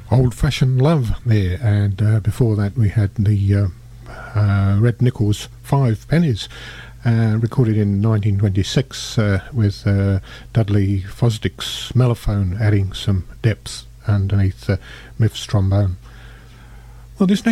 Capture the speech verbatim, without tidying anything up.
Old-Fashioned Love there, and uh, before that we had the uh, uh, Red Nichols Five Pennies, uh, recorded in nineteen twenty-six uh, with uh, Dudley Fosdick's mellophone adding some depth underneath uh, Miff's trombone. Well, this next